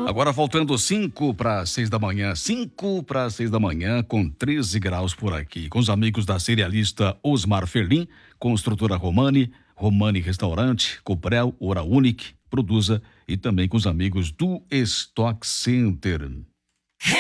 Agora faltando 5 para 6 da manhã, 5 para 6 da manhã, com 13 graus por aqui. Com os amigos da cerealista Osmar Ferlim, construtora Romani, Romani Restaurante, Coprel, Hora Unique, Produza e também com os amigos do Stock Center.